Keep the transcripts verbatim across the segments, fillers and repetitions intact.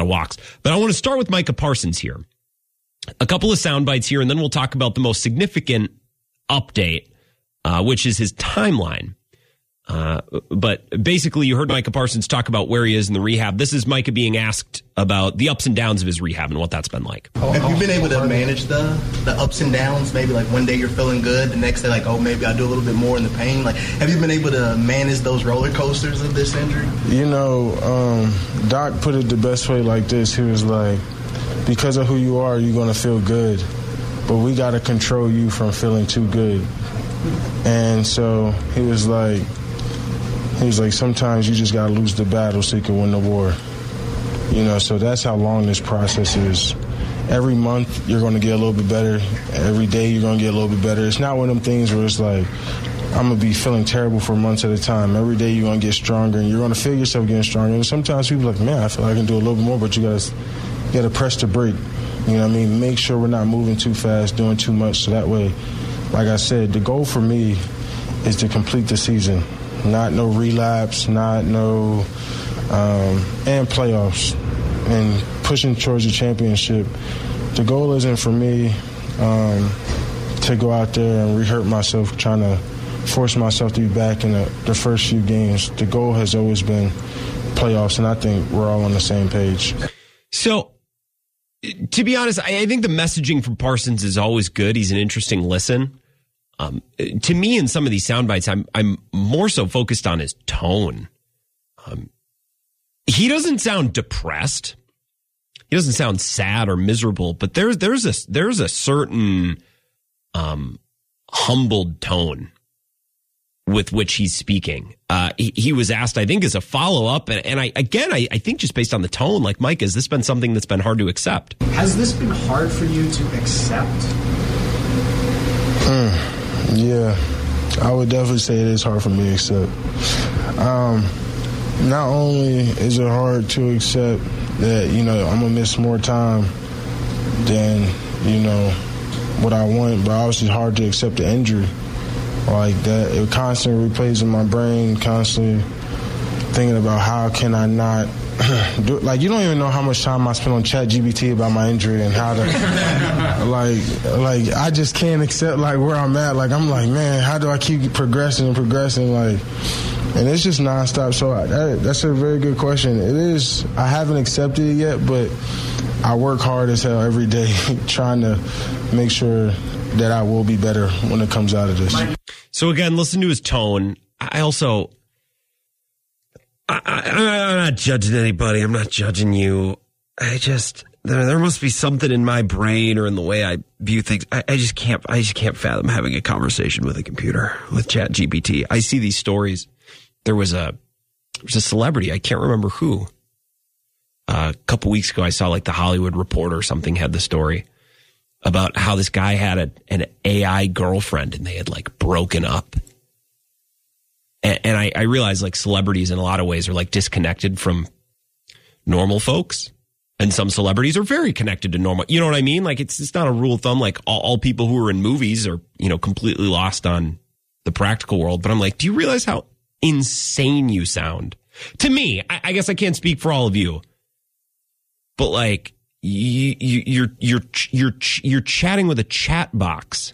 of walks. But I want to start with Micah Parsons here. A couple of sound bites here, and then we'll talk about the most significant update, uh, which is his timeline. Uh, but basically, you heard Micah Parsons talk about where he is in the rehab. This is Micah being asked about the ups and downs of his rehab and what that's been like. Have you been able to manage the the ups and downs? Maybe like one day you're feeling good, the next day like, oh, maybe I do a little bit more in the pain. Like, have you been able to manage those roller coasters of this injury? You know, um, Doc put it the best way like this. He was like, because of who you are, you're going to feel good, but we got to control you from feeling too good. And so he was like, he was like, sometimes you just got to lose the battle so you can win the war. You know, so that's how long this process is. Every month, you're going to get a little bit better. Every day, you're going to get a little bit better. It's not one of them things where it's like, I'm going to be feeling terrible for months at a time. Every day, you're going to get stronger, and you're going to feel yourself getting stronger. And sometimes people are like, man, I feel like I can do a little bit more, but you got to you got to press the brake. You know what I mean? Make sure we're not moving too fast, doing too much, so that way, like I said, the goal for me is to complete the season. Not no relapse, not no, um, and playoffs, and pushing towards the championship. The goal isn't for me um, to go out there and re-hurt myself, trying to force myself to be back in the, the first few games. The goal has always been playoffs, and I think we're all on the same page. So, to be honest, I, I think the messaging from Parsons is always good. He's an interesting listen. Um, to me, in some of these sound bites, I'm I'm more so focused on his tone. Um, he doesn't sound depressed. He doesn't sound sad or miserable. But there's there's a there's a certain um, humbled tone with which he's speaking. Uh, he, he was asked, I think, as a follow up, and, and I again, I, I think just based on the tone, like Mike, has this been something that's been hard to accept? Has this been hard for you to accept? Hmm. Yeah, I would definitely say it is hard for me to accept. Um, not only is it hard to accept that, you know, I'm going to miss more time than, you know, what I want, but obviously it's hard to accept the injury. Like that, it constantly replays in my brain, constantly thinking about how can I not do it. Like, you don't even know how much time I spend on Chat G P T about my injury and how to, like, like I just can't accept, like, where I'm at. Like, I'm like, man, how do I keep progressing and progressing? Like, and it's just nonstop. So I, that, that's a very good question. It is, I haven't accepted it yet, but I work hard as hell every day trying to make sure that I will be better when it comes out of this. So again, listen to his tone. I also, I, I, I'm not judging anybody. I'm not judging you. I just, there, there must be something in my brain or in the way I view things. I, I just can't, I just can't fathom having a conversation with a computer, with Chat G P T. I see these stories. There was a, there was a celebrity. I can't remember who. Uh, a couple weeks ago, I saw like the Hollywood Reporter or something had the story about how this guy had a, an A I girlfriend and they had like broken up. And, and I, I realize like celebrities in a lot of ways are like disconnected from normal folks. And some celebrities are very connected to normal. You know what I mean? Like it's, it's not a rule of thumb. Like all, all people who are in movies are, you know, completely lost on the practical world. But I'm like, do you realize how insane you sound? To me, I, I guess I can't speak for all of you. But like, You, you, you're you're you're you're chatting with a chat box.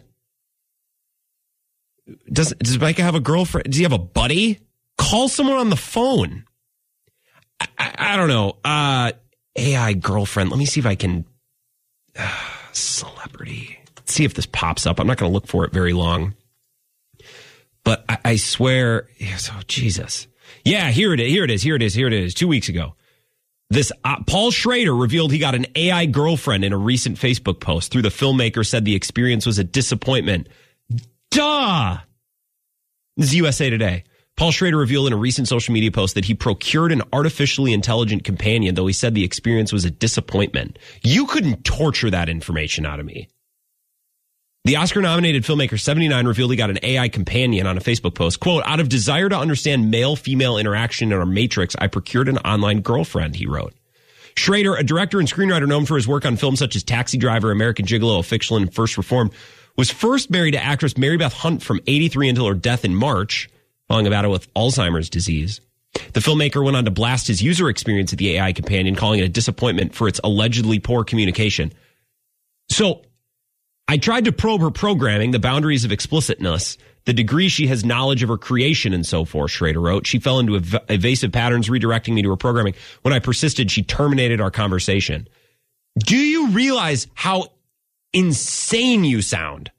Does does Micah have a girlfriend? Does he have a buddy? Call someone on the phone. I, I, I don't know. Uh, A I girlfriend. Let me see if I can. Uh, celebrity. Let's see if this pops up. I'm not going to look for it very long. But I, I swear. Oh Jesus. Yeah, here it is. Here it is. Here it is. Here it is. Two weeks ago. This uh, Paul Schrader revealed he got an A I girlfriend in a recent Facebook post. Through the filmmaker said the experience was a disappointment. Duh! This is U S A Today. Paul Schrader revealed in a recent social media post that he procured an artificially intelligent companion, though he said the experience was a disappointment. You couldn't torture that information out of me. The Oscar-nominated filmmaker seventy-nine revealed he got an A I companion on a Facebook post. Quote, out of desire to understand male-female interaction in our matrix, I procured an online girlfriend, he wrote. Schrader, a director and screenwriter known for his work on films such as Taxi Driver, American Gigolo, A Fiction, and First Reformed, was first married to actress Mary Beth Hunt from eighty-three until her death in March, following a battle with Alzheimer's disease. The filmmaker went on to blast his user experience of the A I companion, calling it a disappointment for its allegedly poor communication. So I tried to probe her programming, the boundaries of explicitness, the degree she has knowledge of her creation and so forth, Schrader wrote. She fell into ev- evasive patterns, redirecting me to her programming. When I persisted, she terminated our conversation. Do you realize how insane you sound?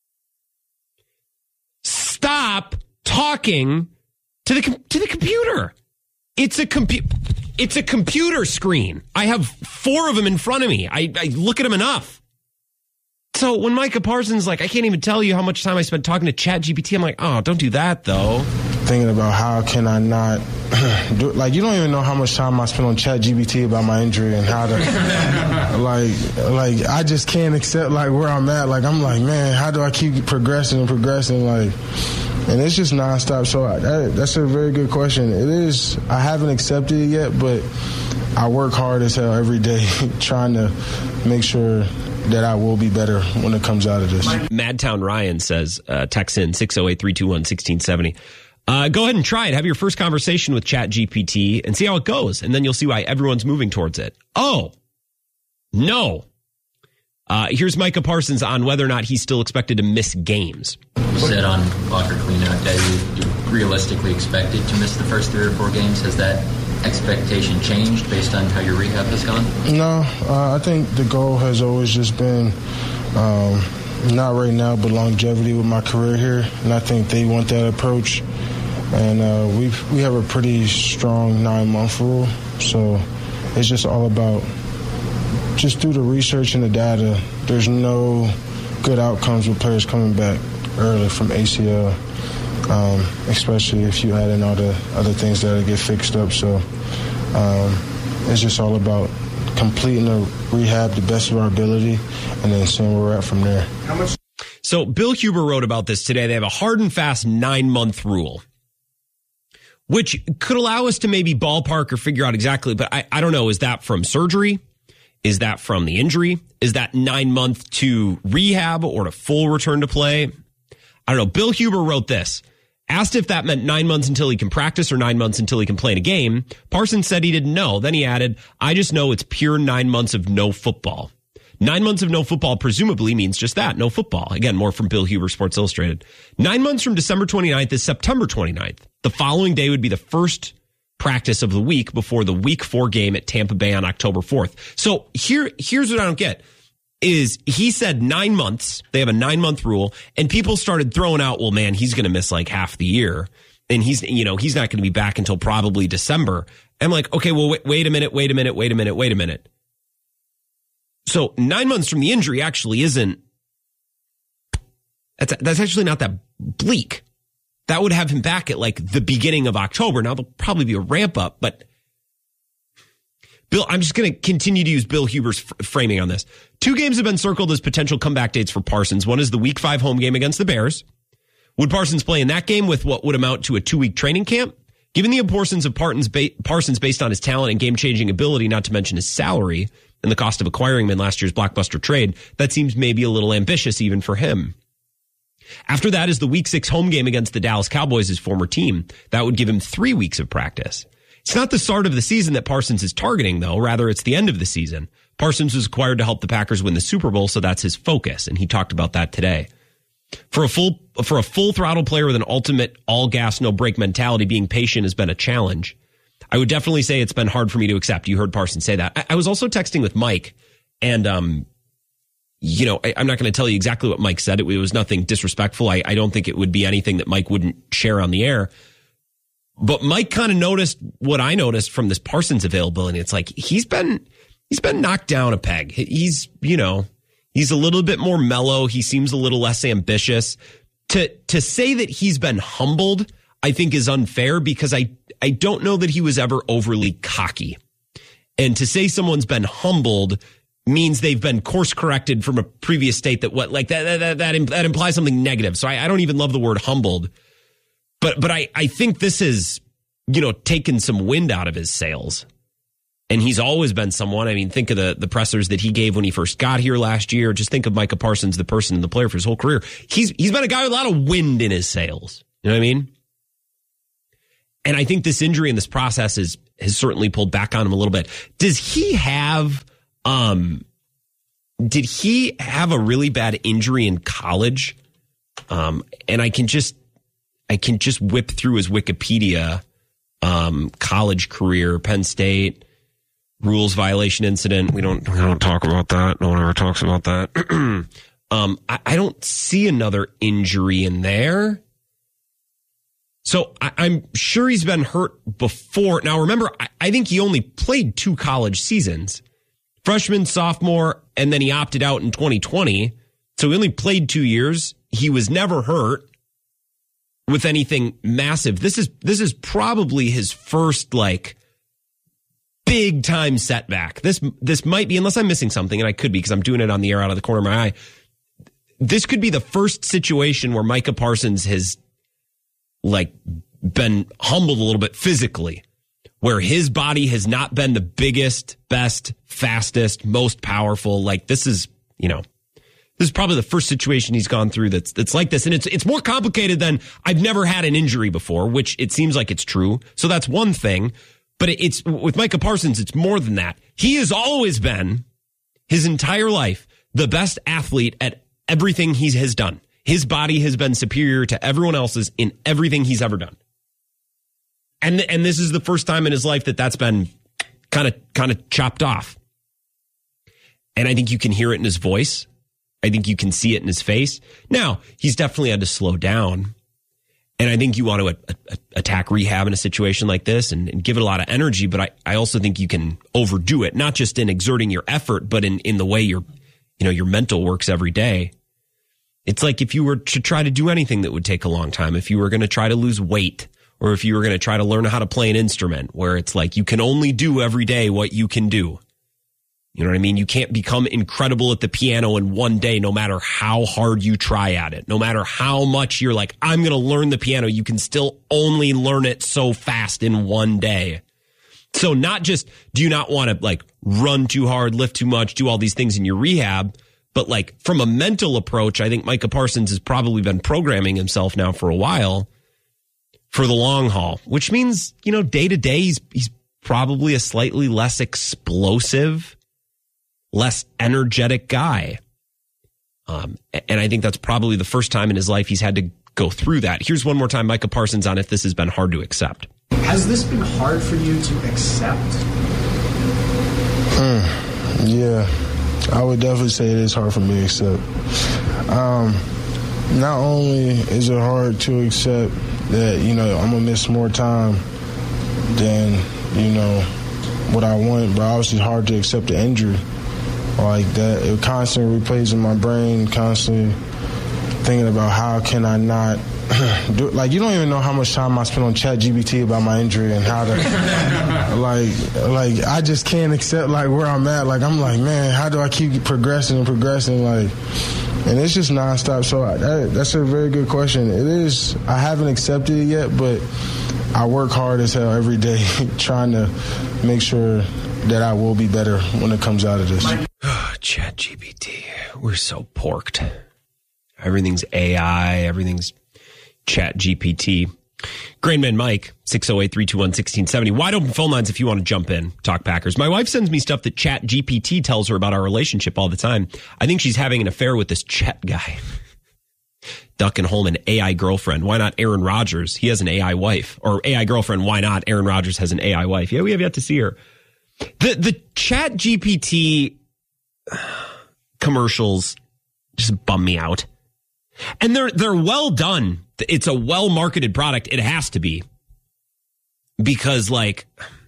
Stop talking to the com- to the computer. It's a compu- It's a computer screen. I have four of them in front of me. I, I look at them enough. So when Micah Parsons like, I can't even tell you how much time I spent talking to ChatGPT, I'm like, oh, don't do that though. Thinking about how can I not do, like, you don't even know how much time I spent on ChatGPT about my injury and how to like like I just can't accept like where I'm at. Like I'm like, man, how do I keep progressing and progressing? Like, and it's just nonstop. So I, that, that's a very good question. It is. I haven't accepted it yet, but I work hard as hell every day trying to make sure that I will be better when it comes out of this. Madtown Ryan says, uh, text in six oh eight, three two one, one six seven oh. Uh, go ahead and try it. Have your first conversation with ChatGPT and see how it goes. And then you'll see why everyone's moving towards it. Oh, no. Uh, here's Micah Parsons on whether or not he's still expected to miss games. You said on Walker cleanout day you, you realistically expected to miss the first three or four games. Has that expectation changed based on how your rehab has gone? No, uh, I think the goal has always just been, um, not right now, but longevity with my career here. And I think they want that approach. And uh, we we have a pretty strong nine-month rule. So it's just all about just do the research and the data. There's no good outcomes with players coming back early from A C L. Um, especially if you add in all the other things that get fixed up. So um, it's just all about completing the rehab the best of our ability and then seeing where we're at from there. How much? So Bill Huber wrote about this today. They have a hard and fast nine-month rule, which could allow us to maybe ballpark or figure out exactly. But I, I don't know. Is that from surgery? Is that from the injury? Is that nine month to rehab or to full return to play? I don't know. Bill Huber wrote this. Asked if that meant nine months until he can practice or nine months until he can play in a game, Parsons said he didn't know. Then he added, I just know it's pure nine months of no football. Nine months of no football presumably means just that, no football. Again, more from Bill Huber, Sports Illustrated. Nine months from December twenty-ninth is September twenty-ninth. The following day would be the first practice of the week before the week four game at Tampa Bay on October fourth. So here, here's what I don't get. Is he said nine months, they have a nine month rule, and people started throwing out, well, man, he's going to miss like half the year. And he's, you know, he's not going to be back until probably December. I'm like, okay, well, wait, wait a minute, wait a minute, wait a minute, wait a minute. So nine months from the injury actually isn't, that's, that's actually not that bleak. That would have him back at like the beginning of October. Now there'll probably be a ramp up, but Bill, I'm just going to continue to use Bill Huber's f- framing on this. Two games have been circled as potential comeback dates for Parsons. One is the week five home game against the Bears. Would Parsons play in that game with what would amount to a two-week training camp? Given the importance of Parsons, ba- Parsons based on his talent and game-changing ability, not to mention his salary and the cost of acquiring him in last year's blockbuster trade, that seems maybe a little ambitious even for him. After that is the week six home game against the Dallas Cowboys, his former team. That would give him three weeks of practice. It's not the start of the season that Parsons is targeting, though. Rather, it's the end of the season. Parsons was acquired to help the Packers win the Super Bowl, so that's his focus, and he talked about that today. For a full for a full throttle player with an ultimate all gas, no brake mentality, being patient has been a challenge. I would definitely say it's been hard for me to accept. You heard Parsons say that. I, I was also texting with Mike, and um, you know, I, I'm not going to tell you exactly what Mike said. It, it was nothing disrespectful. I, I don't think it would be anything that Mike wouldn't share on the air. But Mike kind of noticed what I noticed from this Parsons availability. It's like he's been he's been knocked down a peg. He's, you know, he's a little bit more mellow. He seems a little less ambitious. To to say that he's been humbled, I think is unfair because I I don't know that he was ever overly cocky. And to say someone's been humbled means they've been course corrected from a previous state that what like that that that, that implies something negative. So I, I don't even love the word humbled. But but I, I think this has, you know, taken some wind out of his sails. And he's always been someone. I mean, think of the, the pressers that he gave when he first got here last year. Just think of Micah Parsons, the person and the player for his whole career. He's he's been a guy with a lot of wind in his sails. You know what I mean? And I think this injury and this process is, has certainly pulled back on him a little bit. Does he have, um, did he have a really bad injury in college? Um, and I can just, I can just whip through his Wikipedia, um, college career, Penn State, rules violation incident. We don't, we don't talk about that. No one ever talks about that. um, I, I don't see another injury in there. So I, I'm sure he's been hurt before. Now, remember, I, I think he only played two college seasons, freshman, sophomore, and then he opted out in twenty twenty. So he only played two years. He was never hurt with anything massive. This is this is probably his first like big time setback. This this might be, unless I'm missing something, and I could be because I'm doing it on the air out of the corner of my eye. This could be the first situation where Micah Parsons has like been humbled a little bit physically, where his body has not been the biggest, best, fastest, most powerful. Like this is, you know, this is probably the first situation he's gone through that's that's like this. And it's it's more complicated than I've never had an injury before, which it seems like it's true. So that's one thing. But it's with Micah Parsons, it's more than that. He has always been, his entire life, the best athlete at everything he has done. His body has been superior to everyone else's in everything he's ever done. And and this is the first time in his life that that's been kind of kind of chopped off. And I think you can hear it in his voice. I think you can see it in his face. Now, he's definitely had to slow down. And I think you want to a, a, attack rehab in a situation like this and, and give it a lot of energy. But I, I also think you can overdo it, not just in exerting your effort, but in, in the way your, you know, your mental works every day. It's like if you were to try to do anything that would take a long time, if you were going to try to lose weight, or if you were going to try to learn how to play an instrument, where it's like you can only do every day what you can do. You know what I mean? You can't become incredible at the piano in one day, no matter how hard you try at it. No matter how much you're like, I'm going to learn the piano, you can still only learn it so fast in one day. So not just do you not want to like run too hard, lift too much, do all these things in your rehab, but like from a mental approach, I think Micah Parsons has probably been programming himself now for a while for the long haul, which means, you know, day to day, he's, he's probably a slightly less explosive, less energetic guy. Um, and I think that's probably the first time in his life he's had to go through that. Here's one more time, Micah Parsons on if this has been hard to accept. Has this been hard for you to accept? Mm, yeah. I would definitely say it is hard for me to accept. Um, not only is it hard to accept that, you know, I'm going to miss more time than, you know, what I want, but obviously it's hard to accept the injury like that. It constantly replays in my brain, constantly thinking about how can I not do it. Like, you don't even know how much time I spend on ChatGPT about my injury and how to, like, like I just can't accept, like, where I'm at. Like, I'm like, man, how do I keep progressing and progressing? Like, and it's just nonstop. So I, that, that's a very good question. It is, I haven't accepted it yet, but I work hard as hell every day trying to make sure that I will be better when it comes out of this. ChatGPT, we're so porked. Everything's A I, everything's ChatGPT. Grainman Mike, six oh eight, three two one, one six seven oh. Wide open phone lines if you want to jump in. Talk Packers. My wife sends me stuff that ChatGPT tells her about our relationship all the time. I think she's having an affair with this Chet guy. Duck and Holman, A I girlfriend. Why not Aaron Rodgers? He has an A I wife. Or A I girlfriend. Why not Aaron Rodgers has an A I wife? Yeah, we have yet to see her. The the ChatGPT commercials just bum me out. And they're they're well done. It's a well marketed product. It has to be. Because, like,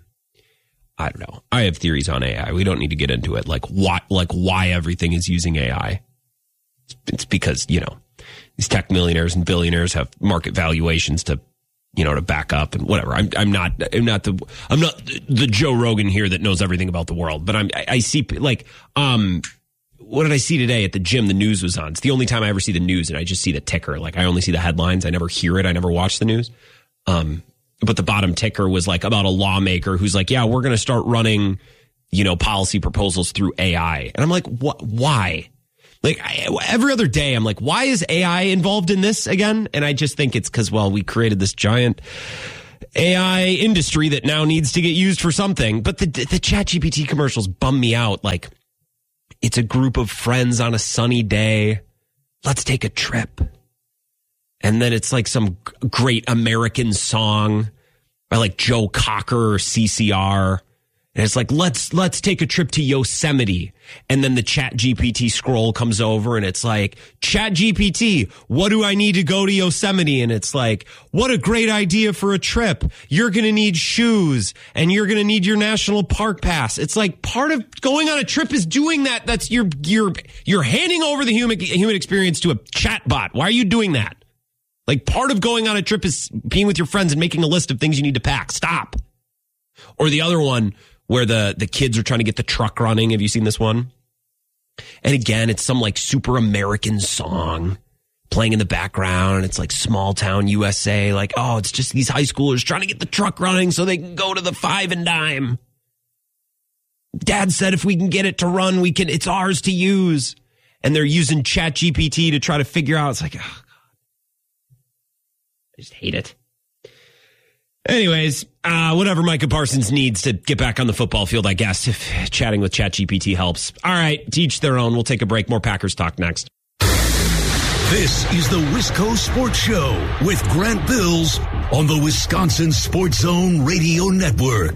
I don't know. I have theories on A I. We don't need to get into it. Like why like why everything is using A I. It's because, you know, these tech millionaires and billionaires have market valuations to, you know, to back up and whatever. I'm I'm not I'm not the I'm not the Joe Rogan here that knows everything about the world. But I'm I, I see like um. What did I see today at the gym? The news was on. It's the only time I ever see the news, and I just see the ticker. Like, I only see the headlines. I never hear it. I never watch the news. Um, but the bottom ticker was like about a lawmaker who's like, yeah, we're going to start running, you know, policy proposals through A I. And I'm like, what? Why? Like, I, every other day, I'm like, why is A I involved in this again? And I just think it's because, well, we created this giant A I industry that now needs to get used for something. But the the ChatGPT commercials bum me out. Like, it's a group of friends on a sunny day. Let's take a trip. And then it's like some great American song by like Joe Cocker or C C R. And it's like, let's let's take a trip to Yosemite. And then the ChatGPT scroll comes over and it's like, ChatGPT, what do I need to go to Yosemite? And it's like, what a great idea for a trip. You're going to need shoes and you're going to need your national park pass. It's like part of going on a trip is doing that. That's your, you're, you're handing over the human, human experience to a chatbot. Why are you doing that? Like, part of going on a trip is being with your friends and making a list of things you need to pack. Stop. Or the other one, where the, the kids are trying to get the truck running. Have you seen this one? And again, it's some like super American song playing in the background. And it's like small town U S A. Like, oh, it's just these high schoolers trying to get the truck running so they can go to the five and dime. Dad said if we can get it to run, we can. It's ours to use. And they're using ChatGPT to try to figure out. It's like, oh, God. I just hate it. Anyways, uh, whatever Micah Parsons needs to get back on the football field, I guess, if chatting with ChatGPT helps. All right, to each their own. We'll take a break. More Packers talk next. This is the Wisco Sports Show with Grant Bills on the Wisconsin Sports Zone Radio Network.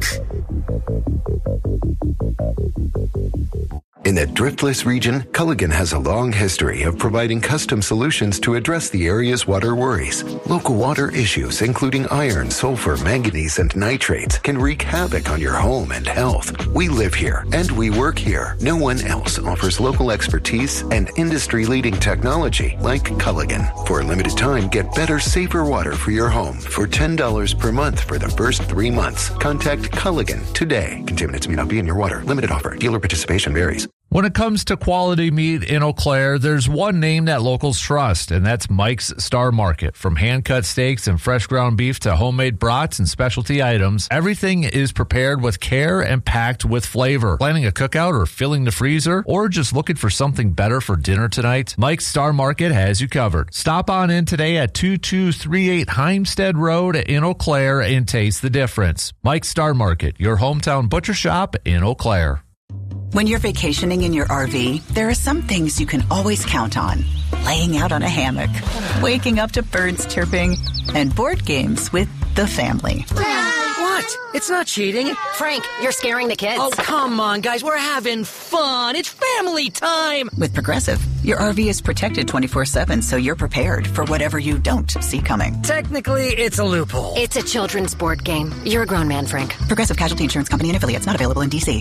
In the Driftless region, Culligan has a long history of providing custom solutions to address the area's water worries. Local water issues, including iron, sulfur, manganese, and nitrates, can wreak havoc on your home and health. We live here, and we work here. No one else offers local expertise and industry-leading technology like Culligan. For a limited time, get better, safer water for your home for ten dollars per month for the first three months. Contact Culligan today. Contaminants may not be in your water. Limited offer. Dealer participation varies. When it comes to quality meat in Eau Claire, there's one name that locals trust, and that's Mike's Star Market. From hand-cut steaks and fresh ground beef to homemade brats and specialty items, everything is prepared with care and packed with flavor. Planning a cookout or filling the freezer, or just looking for something better for dinner tonight? Mike's Star Market has you covered. Stop on in today at two two three eight Heimstead Road in Eau Claire and taste the difference. Mike's Star Market, your hometown butcher shop in Eau Claire. When you're vacationing in your R V, there are some things you can always count on. Laying out on a hammock, waking up to birds chirping, and board games with the family. What? It's not cheating. Frank, you're scaring the kids. Oh, come on, guys. We're having fun. It's family time. With Progressive, your R V is protected twenty-four seven, so you're prepared for whatever you don't see coming. Technically, it's a loophole. It's a children's board game. You're a grown man, Frank. Progressive Casualty Insurance Company and affiliates, not available in D C.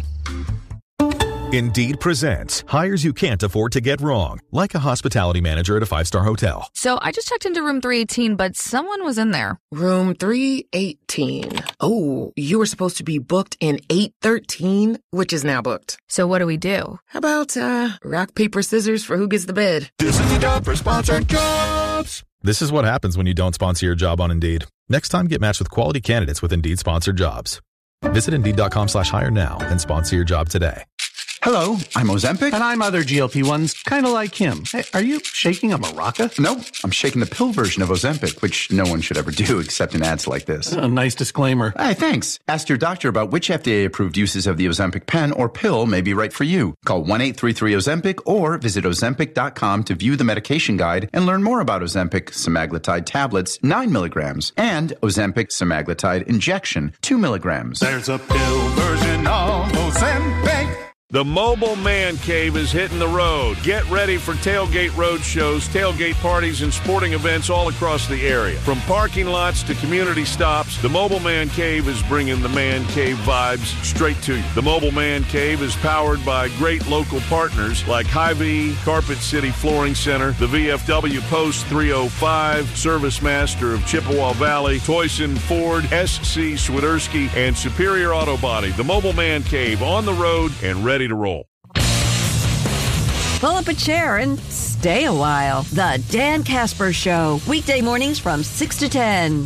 Indeed presents hires you can't afford to get wrong, like a hospitality manager at a five-star hotel. So I just checked into room three eighteen, but someone was in there. Room three eighteen. Oh, you were supposed to be booked in eight thirteen, which is now booked. So what do we do? How about uh, rock, paper, scissors for who gets the bed? This is the job for sponsored jobs. This is what happens when you don't sponsor your job on Indeed. Next time, get matched with quality candidates with Indeed sponsored jobs. Visit Indeed.com slash hire now and sponsor your job today. Hello, I'm Ozempic. And I'm other G L P ones, kind of like him. Hey, are you shaking a maraca? No, I'm shaking the pill version of Ozempic, which no one should ever do except in ads like this. A nice disclaimer. Hey, thanks. Ask your doctor about which F D A-approved uses of the Ozempic pen or pill may be right for you. Call one eight three three Ozempic or visit Ozempic dot com to view the medication guide and learn more about Ozempic semaglutide tablets, nine milligrams, and Ozempic semaglutide injection, two milligrams. There's a pill version of Ozempic. The Mobile Man Cave is hitting the road. Get ready for tailgate road shows, tailgate parties, and sporting events all across the area. From parking lots to community stops, the Mobile Man Cave is bringing the Man Cave vibes straight to you. The Mobile Man Cave is powered by great local partners like Hy-Vee, Carpet City Flooring Center, the V F W Post three oh five, Service Master of Chippewa Valley, Toyson Ford, S C Swiderski, and Superior Auto Body. The Mobile Man Cave on the road and ready to roll. Pull up a chair and stay a while. The Dan Casper Show, weekday mornings from six to ten.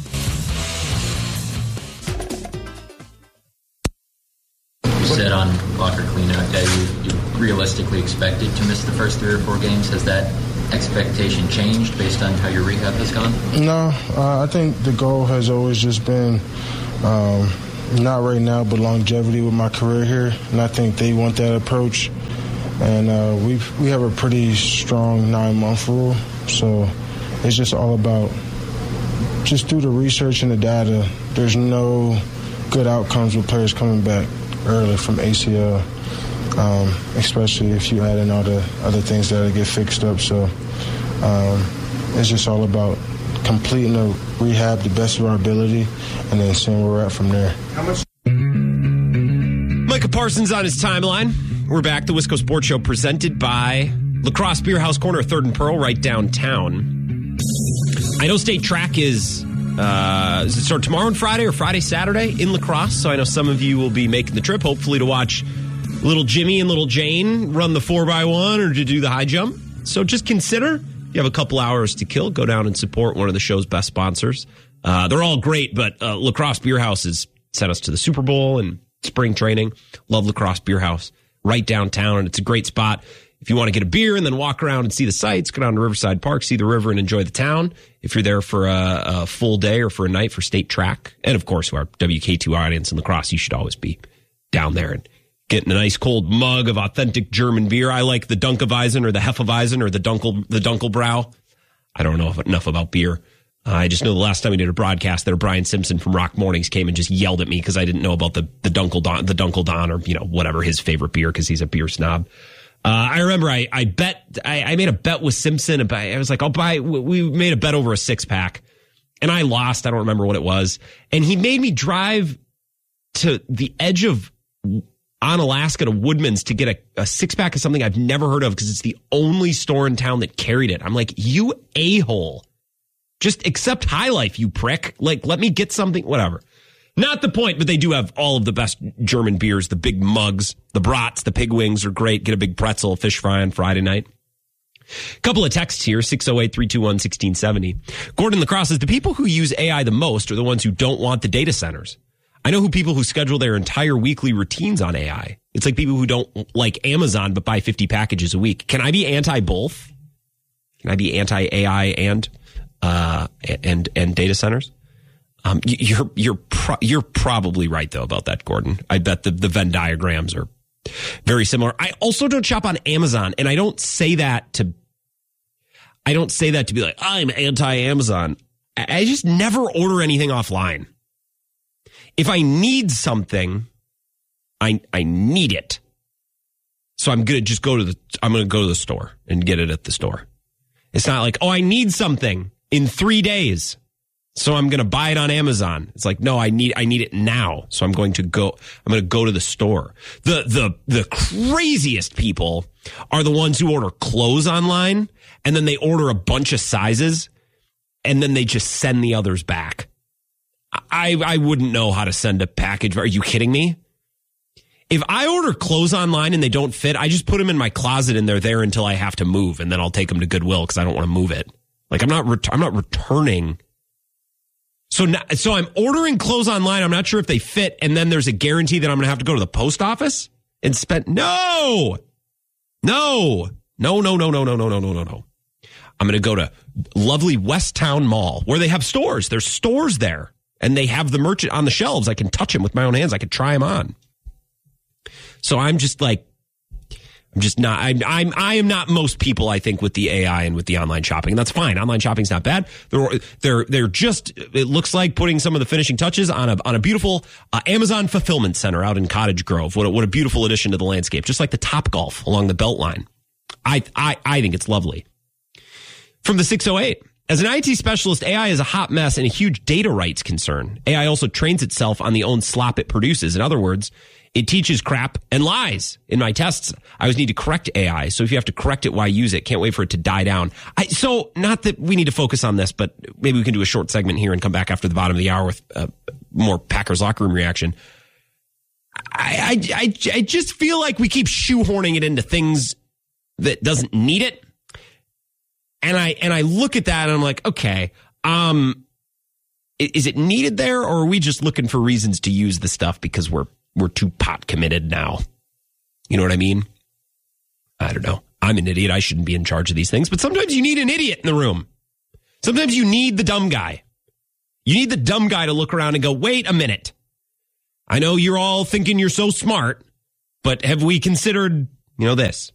You said on locker cleanout day you, you realistically expected to miss the first three or four games. Has that expectation changed based on how your rehab has gone? No, uh, I think the goal has always just been, um, not right now, but longevity with my career here. And I think they want that approach. And uh, we we have a pretty strong nine-month rule. So it's just all about, just through the research and the data, there's no good outcomes with players coming back early from A C L, um, especially if you add in all the other things that get fixed up. So um, it's just all about completing the rehab the best of our ability and then seeing where we're at from there. How much? Micah Parsons on his timeline. We're back. The Wisco Sports Show presented by La Crosse Beer House, corner of third and Pearl, right downtown. I know state track is, uh, does it start tomorrow and Friday or Friday, Saturday in La Crosse? So I know some of you will be making the trip, hopefully to watch little Jimmy and little Jane run the four by one or to do the high jump. So just consider, you have a couple hours to kill, go down and support one of the show's best sponsors. Uh, they're all great, but uh, La Crosse Beer House has sent us to the Super Bowl and spring training. Love La Crosse Beer House. Right downtown, and it's a great spot. If you want to get a beer and then walk around and see the sights, go down to Riverside Park, see the river, and enjoy the town. If you're there for a, a full day or for a night for state track, and of course, our W K two audience in La Crosse, you should always be down there and getting a nice cold mug of authentic German beer. I like the Dunkelweizen or the Hefeweizen or the Dunkel the Dunkelbrau. I don't know enough about beer. Uh, I just know the last time we did a broadcast there, Brian Simpson from Rock Mornings came and just yelled at me because I didn't know about the the Dunkel Don, the Dunkel Don, or you know whatever his favorite beer because he's a beer snob. Uh, I remember I I bet I, I made a bet with Simpson. About, I was like, I'll buy. We made a bet over a six pack, and I lost. I don't remember what it was, and he made me drive to the edge of on Alaska to Woodman's to get a, a six pack of something I've never heard of because it's the only store in town that carried it. I'm like, you a-hole. Just accept High Life, you prick. Like, let me get something, whatever. Not the point, but they do have all of the best German beers, the big mugs, the brats, the pig wings are great. Get a big pretzel, fish fry on Friday night. Couple of texts here, six oh eight, three two one, one six seven oh. Gordon Lacrosse says, the people who use A I the most are the ones who don't want the data centers. I know who people who schedule their entire weekly routines on A I. It's like people who don't like Amazon but buy fifty packages a week. Can I be anti-both? Can I be anti-A I and... Uh, and, and data centers. Um, you're, you're, pro- you're probably right though about that, Gordon. I bet the, the Venn diagrams are very similar. I also don't shop on Amazon, and I don't say that to, I don't say that to be like, I'm anti-Amazon. I just never order anything offline. If I need something, I, I need it. So I'm going to just go to the, I'm going to go to the store and get it at the store. It's not like, oh, I need something in three days, so I'm going to buy it on Amazon. It's like, no, I need I need it now, so I'm going to go. I'm going to go to the store. The the the craziest people are the ones who order clothes online and then they order a bunch of sizes and then they just send the others back. I I wouldn't know how to send a package. Are you kidding me? If I order clothes online and they don't fit, I just put them in my closet and they're there until I have to move, and then I'll take them to Goodwill because I don't want to move it. Like I'm not, ret- I'm not returning. So, not, so I'm ordering clothes online. I'm not sure if they fit, and then there's a guarantee that I'm going to have to go to the post office and spend. No, no, no, no, no, no, no, no, no, no, no, no. I'm going to go to lovely Westtown Mall where they have stores. There's stores there, and they have the merchant on the shelves. I can touch them with my own hands. I can try them on. So I'm just like, I'm just not, I'm, I'm, I am not most people, I think, with the A I and with the online shopping. And that's fine. Online shopping's not bad. They're, they're, they're just, it looks like putting some of the finishing touches on a, on a beautiful uh, Amazon fulfillment center out in Cottage Grove. What a, what a beautiful addition to the landscape. Just like the Topgolf along the Beltline. I, I, I think it's lovely. From the six oh eight. As an I T specialist, A I is a hot mess and a huge data rights concern. A I also trains itself on the own slop it produces. In other words, it teaches crap and lies. In my tests, I always need to correct A I. So if you have to correct it, why use it? Can't wait for it to die down. I, so not that we need to focus on this, but maybe we can do a short segment here and come back after the bottom of the hour with uh, more Packers locker room reaction. I, I, I, I just feel like we keep shoehorning it into things that doesn't need it. And I, and I look at that and I'm like, okay, um, is it needed there, or are we just looking for reasons to use the stuff because we're, we're too pot committed now? You know what I mean? I don't know. I'm an idiot. I shouldn't be in charge of these things. But sometimes you need an idiot in the room. Sometimes you need the dumb guy. You need the dumb guy to look around and go, wait a minute. I know you're all thinking you're so smart, but have we considered, you know, this?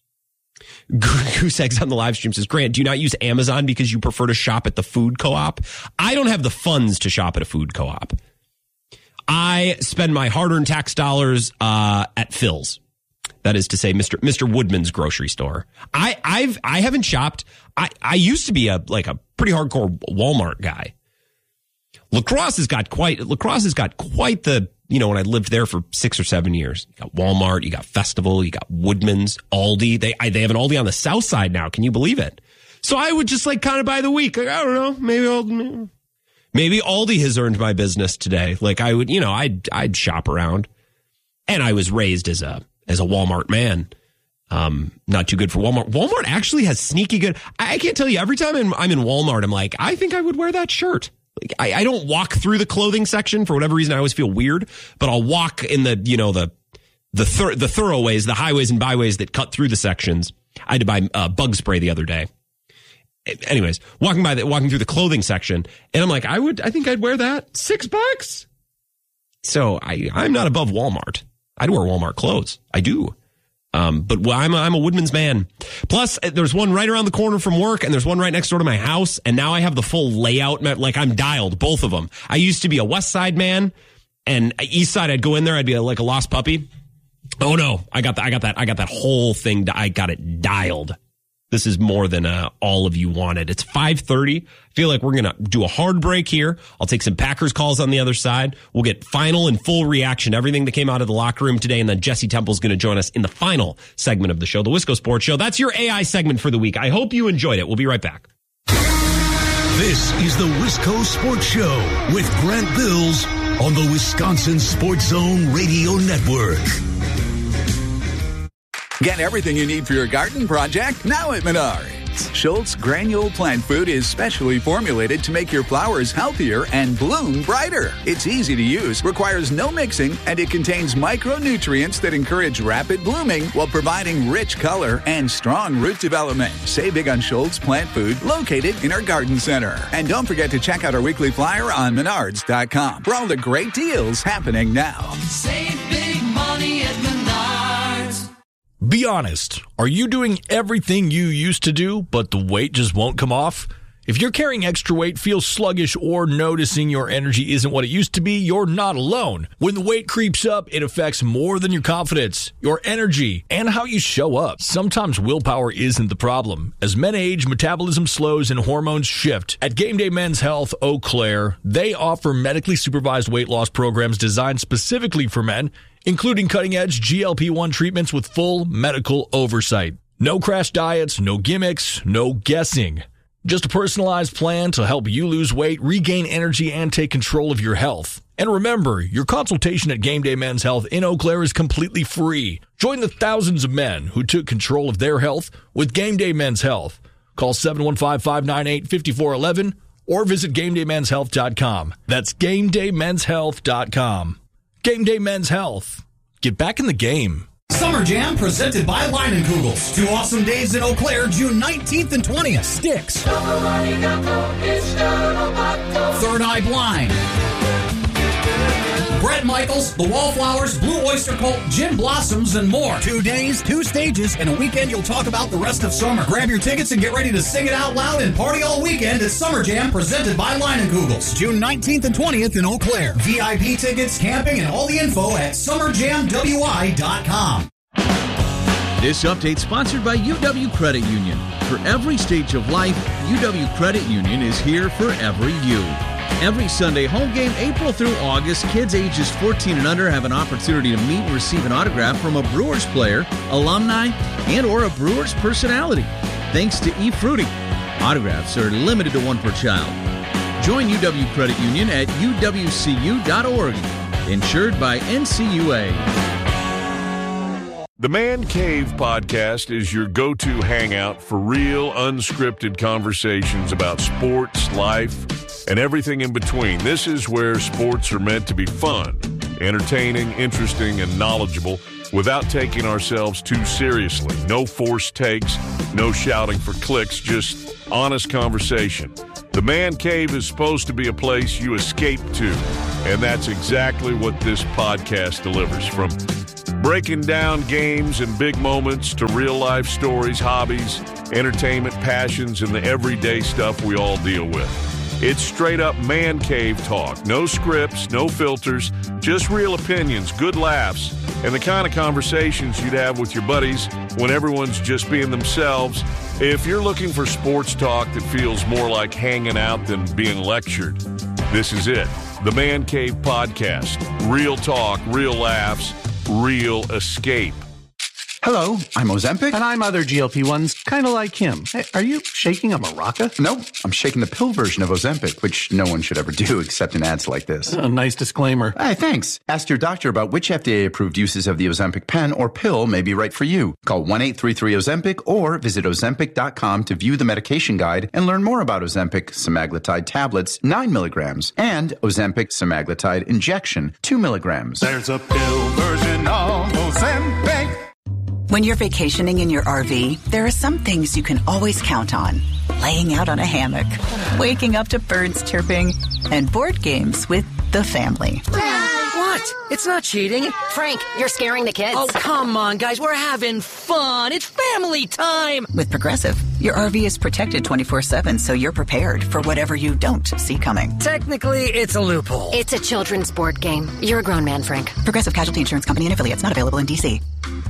Goose Eggs on the live stream says, Grant, do you not use Amazon because you prefer to shop at the food co-op? I don't have the funds to shop at a food co-op. I spend my hard-earned tax dollars uh, at Phil's. That is to say, Mister Mister Woodman's grocery store. I I've I haven't shopped. I, I used to be a like a pretty hardcore Walmart guy. La Crosse has got quite La Crosse has got quite the, you know, when I lived there for six or seven years. You got Walmart, you got Festival, you got Woodman's, Aldi. They I, they have an Aldi on the south side now. Can you believe it? So I would just like kind of by the week, like, I don't know, maybe Aldi, maybe Aldi has earned my business today. Like I would, you know, I'd I'd shop around, and I was raised as a as a Walmart man. Um, not too good for Walmart. Walmart actually has sneaky good. I, I can't tell you. Every time I'm, I'm in Walmart, I'm like, I think I would wear that shirt. Like, I, I don't walk through the clothing section for whatever reason. I always feel weird, but I'll walk in the, you know, the, the, thir- the thoroughways, the highways and byways that cut through the sections. I had to buy uh, bug spray the other day. Anyways, walking by the, walking through the clothing section, and I'm like, I would, I think I'd wear that. Six bucks. So I, I'm not above Walmart. I'd wear Walmart clothes. I do. Um, but I'm a, I'm a Woodman's man. Plus, there's one right around the corner from work, and there's one right next door to my house. And now I have the full layout. Like, I'm dialed, both of them. I used to be a West Side man, and East Side, I'd go in there, I'd be a, like a lost puppy. Oh no, I got that. I got that. I got that whole thing. I got it dialed. This is more than uh, all of you wanted. It's five thirty. I feel like we're going to do a hard break here. I'll take some Packers calls on the other side. We'll get final and full reaction, everything that came out of the locker room today. And then Jesse Temple's going to join us in the final segment of the show, the Wisco Sports Show. That's your A I segment for the week. I hope you enjoyed it. We'll be right back. This is the Wisco Sports Show with Grant Bills on the Wisconsin Sports Zone Radio Network. Get everything you need for your garden project now at Menards. Schultz Granule Plant Food is specially formulated to make your flowers healthier and bloom brighter. It's easy to use, requires no mixing, and it contains micronutrients that encourage rapid blooming while providing rich color and strong root development. Save big on Schultz Plant Food, located in our garden center. And don't forget to check out our weekly flyer on menards dot com for all the great deals happening now. Save big money at Menards. Be honest. Are you doing everything you used to do, but the weight just won't come off? If you're carrying extra weight, feel sluggish, or noticing your energy isn't what it used to be, you're not alone. When the weight creeps up, it affects more than your confidence, your energy, and how you show up. Sometimes willpower isn't the problem. As men age, metabolism slows and hormones shift. At Game Day Men's Health Eau Claire, they offer medically supervised weight loss programs designed specifically for men, including cutting-edge G L P one treatments with full medical oversight. No crash diets, no gimmicks, no guessing. Just a personalized plan to help you lose weight, regain energy, and take control of your health. And remember, your consultation at Game Day Men's Health in Eau Claire is completely free. Join the thousands of men who took control of their health with Game Day Men's Health. Call seven one five, five nine eight, five four one one or visit game day men's health dot com. That's game day men's health dot com. Game Day Men's Health. Get back in the game. Summer Jam presented by Leinenkugels. Two awesome days in Eau Claire, June nineteenth and twentieth. Sticks. Third Eye Blind. Bret Michaels, The Wallflowers, Blue Oyster Cult, Gin Blossoms, and more. Two days, two stages, and a weekend you'll talk about the rest of summer. Grab your tickets and get ready to sing it out loud and party all weekend at Summer Jam presented by Leinenkugels. June nineteenth and twentieth in Eau Claire. V I P tickets, camping, and all the info at summer jam w i dot com. This update sponsored by U W Credit Union. For every stage of life, U W Credit Union is here for every you. Every Sunday home game, April through August, kids ages fourteen and under have an opportunity to meet and receive an autograph from a Brewers player, alumni, and or a Brewers personality. Thanks to eFruity. Autographs are limited to one per child. Join U W Credit Union at u w c u dot org. Insured by N C U A. The Man Cave podcast is your go-to hangout for real, unscripted conversations about sports, life, and everything in between. This is where sports are meant to be fun, entertaining, interesting, and knowledgeable. without taking ourselves too seriously. No forced takes, no shouting for clicks, just honest conversation. The Man Cave is supposed to be a place you escape to, and that's exactly what this podcast delivers. From breaking down games and big moments to real-life stories, hobbies, entertainment, passions, and the everyday stuff we all deal with. It's straight-up Man Cave talk. No scripts, no filters, just real opinions, good laughs, and the kind of conversations you'd have with your buddies when everyone's just being themselves. If you're looking for sports talk that feels more like hanging out than being lectured, this is it. The Man Cave Podcast. Real talk, real laughs, real escape. Hello, I'm Ozempic. And I'm other G L P ones, kind of like him. Hey, are you shaking a maraca? Nope, I'm shaking the pill version of Ozempic, which no one should ever do except in ads like this. A nice disclaimer. Hey, thanks. Ask your doctor about which F D A-approved uses of the Ozempic pen or pill may be right for you. Call one eight three three Ozempic or visit Ozempic dot com to view the medication guide and learn more about Ozempic semaglutide tablets, nine milligrams, and Ozempic semaglutide injection, two milligrams. There's a pill version of Ozempic. When you're vacationing in your R V, there are some things you can always count on. Laying out on a hammock, waking up to birds chirping, and board games with the family. What? It's not cheating. Frank, you're scaring the kids. Oh, come on, guys. We're having fun. It's family time. With Progressive, your R V is protected twenty-four seven, so you're prepared for whatever you don't see coming. Technically, it's a loophole. It's a children's board game. You're a grown man, Frank. Progressive Casualty Insurance Company and affiliates, not available in D C.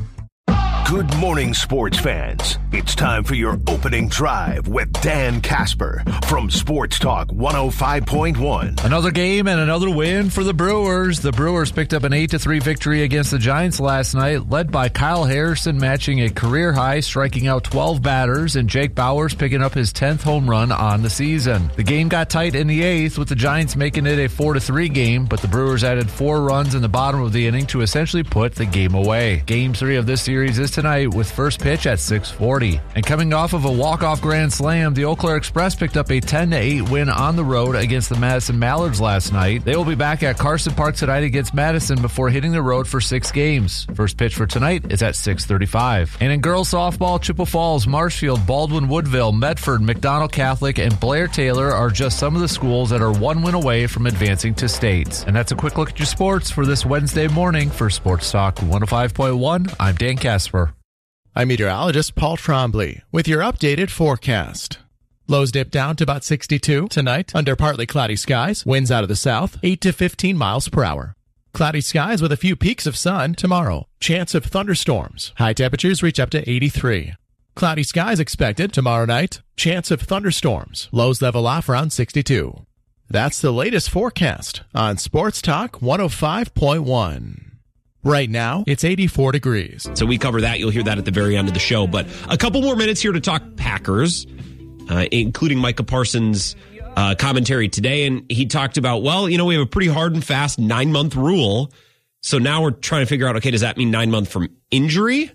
Good morning, sports fans. It's time for your opening drive with Dan Casper from Sports Talk one oh five point one. Another game and another win for the Brewers. The Brewers picked up an eight to three victory against the Giants last night, led by Kyle Harrison matching a career high, striking out twelve batters, and Jake Bauers picking up his tenth home run on the season. The game got tight in the eighth, with the Giants making it a four to three game, but the Brewers added four runs in the bottom of the inning to essentially put the game away. Game three of this series is tonight with first pitch at six forty. And coming off of a walk-off grand slam, the Eau Claire Express picked up a ten to eight win on the road against the Madison Mallards last night. They will be back at Carson Park tonight against Madison before hitting the road for six games. First pitch for tonight is at six thirty-five. And in girls softball, Chippewa Falls, Marshfield, Baldwin Woodville, Medford, McDonald Catholic, and Blair Taylor are just some of the schools that are one win away from advancing to states. And that's a quick look at your sports for this Wednesday morning. For Sports Talk one oh five point one, I'm Dan Casper. I'm meteorologist Paul Trombley with your updated forecast. Lows dip down to about sixty-two tonight under partly cloudy skies. Winds out of the south, eight to fifteen miles per hour. Cloudy skies with a few peaks of sun tomorrow. Chance of thunderstorms. High temperatures reach up to eighty-three. Cloudy skies expected tomorrow night. Chance of thunderstorms. Lows level off around sixty-two. That's the latest forecast on Sports Talk one oh five point one. Right now, it's eighty-four degrees. So we cover that. You'll hear that at the very end of the show. But a couple more minutes here to talk Packers, uh, including Micah Parsons' uh, commentary today. And he talked about, well, you know, we have a pretty hard and fast nine-month rule. So now we're trying to figure out, okay, does that mean nine month from injury?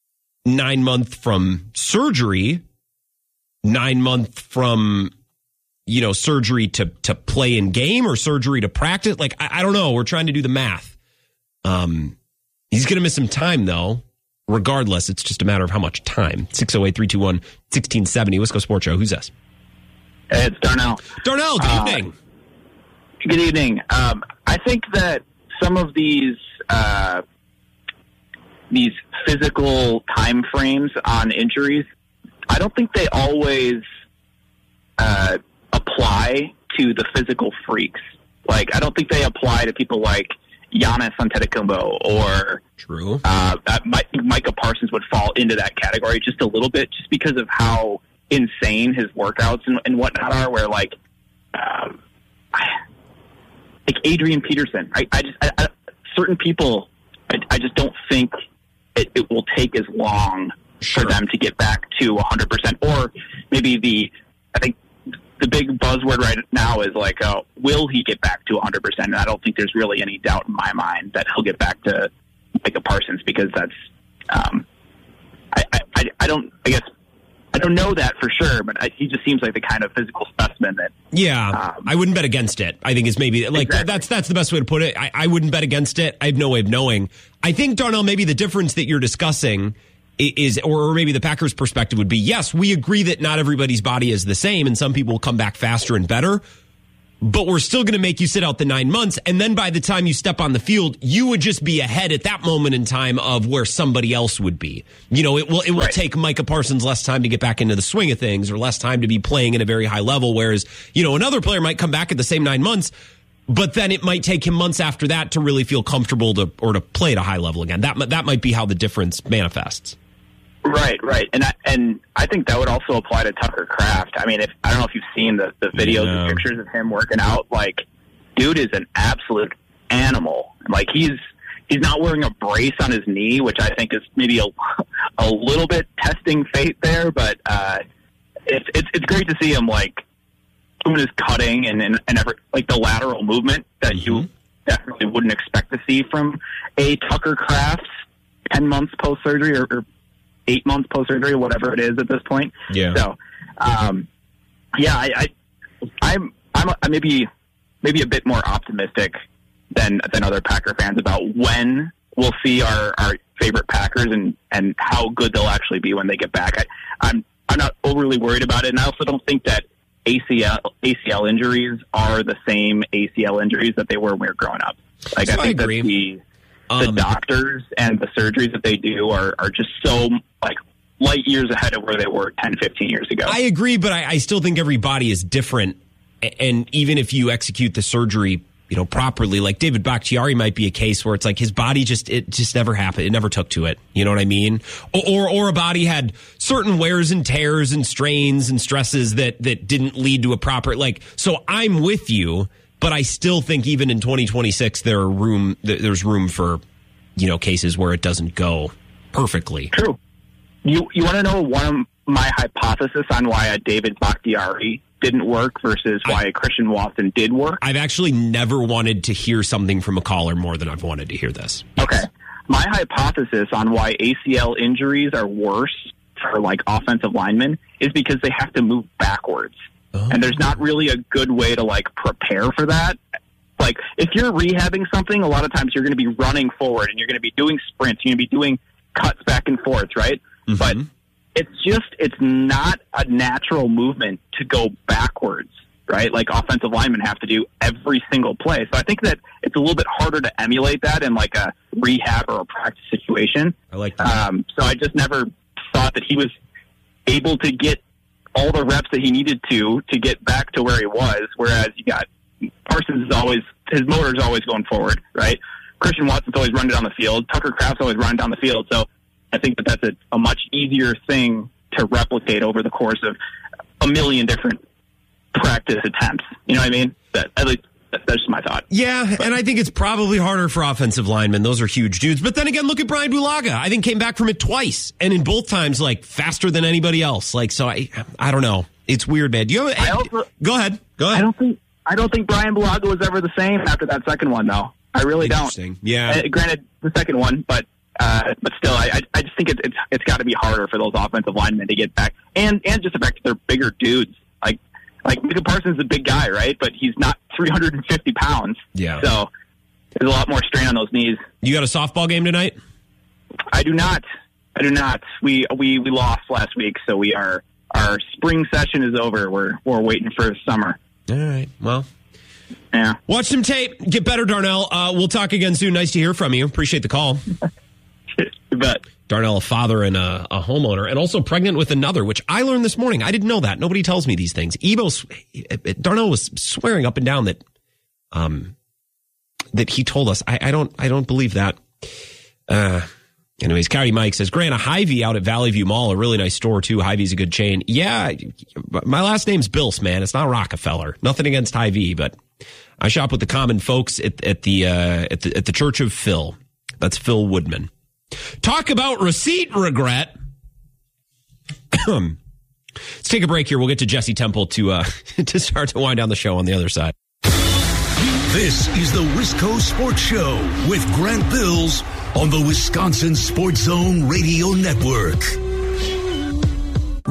Nine month from surgery? Nine month from, you know, surgery to, to play in game or surgery to practice? Like, I, I don't know. We're trying to do the math. Um, he's going to miss some time, though. Regardless, it's just a matter of how much time. six oh eight, three two one, one six seven oh, Wisco Sports Show. Who's this? Hey, it's Darnell. Darnell, good uh, evening. Good evening. Um, I think that some of these uh, these physical time frames on injuries, I don't think they always uh, apply to the physical freaks. Like, I don't think they apply to people like Giannis Antetokounmpo or True. Uh, Mike, Micah Parsons would fall into that category just a little bit, just because of how insane his workouts and, and whatnot are. Where like, um, like Adrian Peterson, I, I just I, I, certain people, I, I just don't think it, it will take as long sure. for them to get back to one hundred percent. Or maybe the I think. The big buzzword right now is like, uh, will he get back to one hundred percent? And I don't think there's really any doubt in my mind that he'll get back to Micah Parsons, because that's, um, I, I, I don't, I guess, I don't know that for sure, but I, he just seems like the kind of physical specimen that. Yeah, um, I wouldn't bet against it. I think is maybe like exactly. that's that's the best way to put it. I, I wouldn't bet against it. I have no way of knowing. I think, Darnell, maybe the difference that you're discussing is, or maybe the Packers' perspective would be, yes, we agree that not everybody's body is the same, and some people will come back faster and better. But we're still going to make you sit out the nine months. And then by the time you step on the field, you would just be ahead at that moment in time of where somebody else would be. You know, it will, it will right. take Micah Parsons less time to get back into the swing of things or less time to be playing at a very high level. Whereas, you know, another player might come back at the same nine months, but then it might take him months after that to really feel comfortable to, or to play at a high level again. That, that might be how the difference manifests. Right, right, and I, and I think that would also apply to Tucker Kraft. I mean, if I don't know if you've seen the, the videos yeah. and pictures of him working out. Like, dude is an absolute animal. Like he's he's not wearing a brace on his knee, which I think is maybe a a little bit testing fate there. But uh, it's it's it's great to see him like doing his cutting and and, and ever, like the lateral movement that mm-hmm. you definitely wouldn't expect to see from a Tucker Kraft ten months post surgery or. or eight months post-surgery, whatever it is at this point. Yeah. So, um, yeah, I, I, I'm, I'm, a, I'm maybe, maybe a bit more optimistic than, than other Packer fans about when we'll see our, our favorite Packers and, and how good they'll actually be when they get back. I, I'm, I'm not overly worried about it. And I also don't think that A C L, A C L injuries are the same A C L injuries that they were when we were growing up. Like, so I think I agree. that the, the um, doctors and the surgeries that they do are, are just so like light years ahead of where they were ten, fifteen years ago. I agree, but I, I still think every body is different. And even if you execute the surgery, you know, properly, like David Bakhtiari might be a case where it's like his body just, it just never happened. It never took to it. You know what I mean? Or, or, or a body had certain wears and tears and strains and stresses that, that didn't lead to a proper, like, so I'm with you. But I still think even in twenty twenty-six, there are room. There's room for, you know, cases where it doesn't go perfectly. True. You you want to know one of my hypothesis on why a David Bakhtiari didn't work versus why a Christian Watson did work? I've actually never wanted to hear something from a caller more than I've wanted to hear this. Okay. My hypothesis on why A C L injuries are worse for like offensive linemen is because they have to move backwards. Oh. And there's not really a good way to, like, prepare for that. Like, if you're rehabbing something, a lot of times you're going to be running forward and you're going to be doing sprints. You're going to be doing cuts back and forth, right? Mm-hmm. But it's just, it's not a natural movement to go backwards, right? Like, offensive linemen have to do every single play. So I think that it's a little bit harder to emulate that in, like, a rehab or a practice situation. I like that. Um, so I just never thought that he was able to get all the reps that he needed to to get back to where he was, whereas you got Parsons is always, his motor is always going forward, right? Christian Watson's always running down the field. Tucker Kraft's always running down the field. So I think that that's a, a much easier thing to replicate over the course of a million different practice attempts. You know what I mean? That, at least that's just my thought. Yeah, but, and I think it's probably harder for offensive linemen. Those are huge dudes. But then again, look at Brian Bulaga. I think came back from it twice, and in both times, like, faster than anybody else. Like, so I I don't know. It's weird, man. Do you have, I also, go ahead. Go ahead. I don't think I don't think Brian Bulaga was ever the same after that second one, though. I really don't. Yeah. Uh, granted, the second one, but uh, but still, I I just think it's it's it's got to be harder for those offensive linemen to get back, and and just the fact that they're bigger dudes. Like like Micah Parsons is a big guy, right? But he's not three hundred fifty pounds. Yeah. So there's a lot more strain on those knees. You got a softball game tonight? I do not. I do not. We we we lost last week, so we are our spring session is over. We're we're waiting for summer. All right. Well. Yeah. Watch some tape. Get better, Darnell. Uh, we'll talk again soon. Nice to hear from you. Appreciate the call. You bet. Darnell, a father and a, a homeowner, and also pregnant with another, which I learned this morning. I didn't know that. Nobody tells me these things. Ebo, Darnell was swearing up and down that, um, that he told us. I, I don't, I don't believe that. Uh, anyways, Coyote Mike says, Grant, a Hy-Vee out at Valley View Mall, a really nice store too. Hy-Vee's a good chain. Yeah, my last name's Bills, man. It's not Rockefeller. Nothing against Hy-Vee, but I shop with the common folks at, at the uh, at the at the Church of Phil. That's Phil Woodman. Talk about receipt regret. Let's take a break here. We'll get to Jesse Temple to uh, to start to wind down the show on the other side. This is the Wisco Sports Show with Grant Bills on the Wisconsin Sports Zone Radio Network.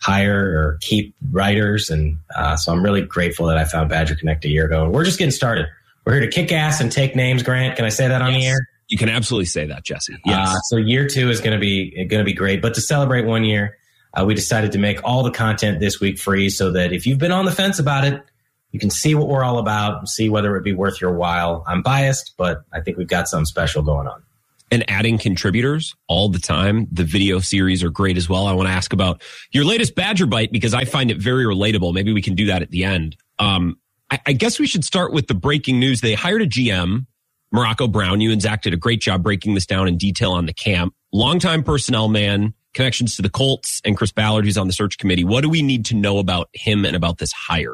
hire or keep writers. And uh, so I'm really grateful that I found Badger Connect a year ago. And we're just getting started. We're here to kick ass and take names, Grant. Can I say that on yes. the air? You can absolutely say that, Jesse. Yes. Uh, so year two is going to be going to be great. But to celebrate one year, uh, we decided to make all the content this week free so that if you've been on the fence about it, you can see what we're all about and see whether it'd be worth your while. I'm biased, but I think we've got something special going on. And adding contributors all the time. The video series are great as well. I want to ask about your latest Badger Bite because I find it very relatable. Maybe we can do that at the end. Um, I, I guess we should start with the breaking news. They hired a G M, Morocco Brown. You and Zach did a great job breaking this down in detail on the camp. Longtime personnel man, connections to the Colts, and Chris Ballard, who's on the search committee. What do we need to know about him and about this hire?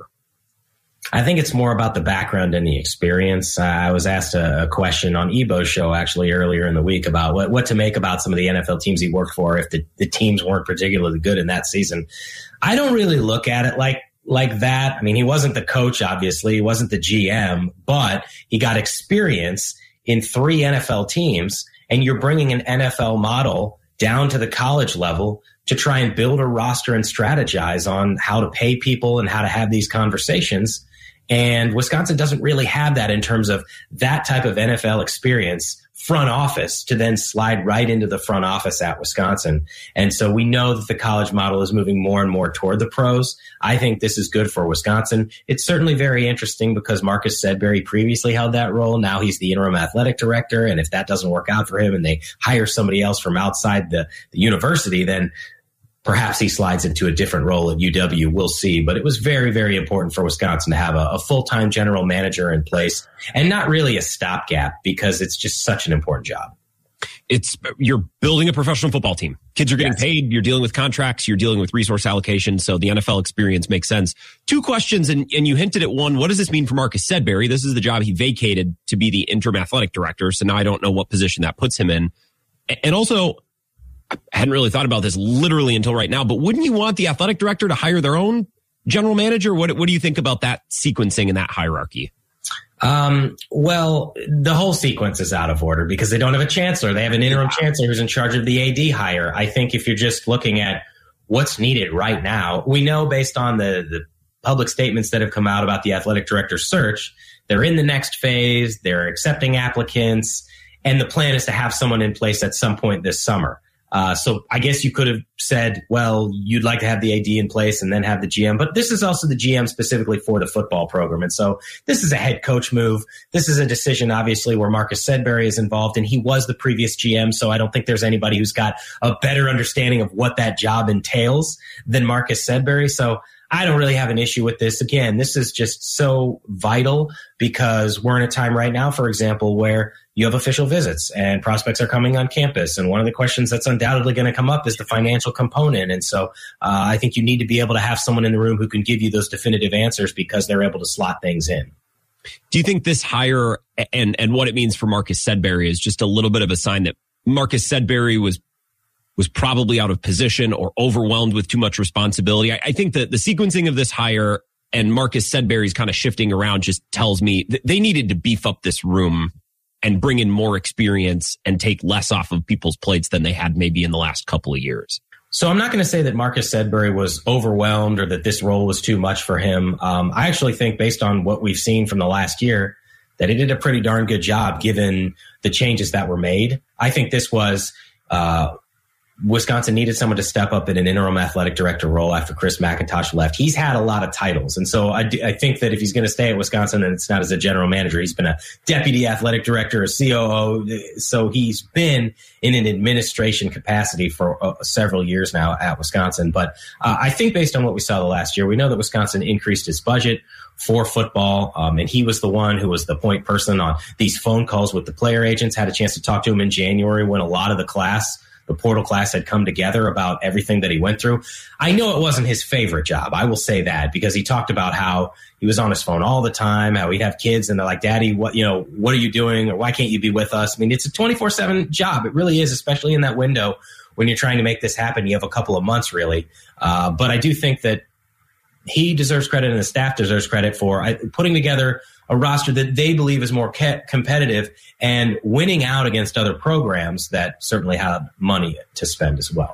I think it's more about the background and the experience. Uh, I was asked a, a question on Ebo's show actually earlier in the week about what, what to make about some of the N F L teams he worked for if the, the teams weren't particularly good in that season. I don't really look at it like like that. I mean, he wasn't the coach, obviously. He wasn't the G M, but he got experience in three N F L teams, and you're bringing an N F L model down to the college level to try and build a roster and strategize on how to pay people and how to have these conversations. And Wisconsin doesn't really have that in terms of that type of N F L experience, front office, to then slide right into the front office at Wisconsin. And so we know that the college model is moving more and more toward the pros. I think this is good for Wisconsin. It's certainly very interesting because Marcus Sedbury previously held that role. Now he's the interim athletic director. And if that doesn't work out for him and they hire somebody else from outside the, the university, then perhaps he slides into a different role at U W. We'll see. But it was very, very important for Wisconsin to have a, a full-time general manager in place and not really a stopgap because it's just such an important job. It's you're building a professional football team. Kids are getting Yes. paid. You're dealing with contracts. You're dealing with resource allocation. So the N F L experience makes sense. Two questions, and, and you hinted at one. What does this mean for Marcus Sedbury? This is the job he vacated to be the interim athletic director. So now I don't know what position that puts him in. And also, I hadn't really thought about this literally until right now, but wouldn't you want the athletic director to hire their own general manager? What What do you think about that sequencing and that hierarchy? Um, well, the whole sequence is out of order because they don't have a chancellor. They have an interim chancellor who's in charge of the A D hire. I think if you're just looking at what's needed right now, we know based on the, the public statements that have come out about the athletic director search, they're in the next phase. They're accepting applicants. And the plan is to have someone in place at some point this summer. Uh, so I guess you could have said, well, you'd like to have the A D in place and then have the G M, but this is also the G M specifically for the football program. And so this is a head coach move. This is a decision, obviously, where Marcus Sedbury is involved, and he was the previous G M. So I don't think there's anybody who's got a better understanding of what that job entails than Marcus Sedbury. So I don't really have an issue with this. Again, this is just so vital because we're in a time right now, for example, where you have official visits and prospects are coming on campus. And one of the questions that's undoubtedly going to come up is the financial component. And so uh, I think you need to be able to have someone in the room who can give you those definitive answers because they're able to slot things in. Do you think this hire and, and what it means for Marcus Sedbury is just a little bit of a sign that Marcus Sedbury was was probably out of position or overwhelmed with too much responsibility? I, I think that the sequencing of this hire and Marcus Sedbury's kind of shifting around just tells me that they needed to beef up this room and bring in more experience and take less off of people's plates than they had maybe in the last couple of years. So I'm not going to say that Marcus Sedbury was overwhelmed or that this role was too much for him. Um, I actually think based on what we've seen from the last year, that he did a pretty darn good job given the changes that were made. I think this was, uh, Wisconsin needed someone to step up in an interim athletic director role after Chris McIntosh left. He's had a lot of titles. And so I, do, I think that if he's going to stay at Wisconsin, and it's not as a general manager, he's been a deputy athletic director, a C O O. So he's been in an administration capacity for uh, several years now at Wisconsin. But uh, I think based on what we saw the last year, we know that Wisconsin increased its budget for football. Um, and he was the one who was the point person on these phone calls with the player agents, had a chance to talk to him in January when a lot of the class the portal class had come together about everything that he went through. I know it wasn't his favorite job. I will say that because he talked about how he was on his phone all the time, how he'd have kids and they're like, Daddy, what, you know, what are you doing? Or why can't you be with us? I mean, it's a twenty-four seven job. It really is, especially in that window when you're trying to make this happen. You have a couple of months really. Uh, but I do think that he deserves credit and the staff deserves credit for uh, putting together a roster that they believe is more ca- competitive and winning out against other programs that certainly have money to spend as well.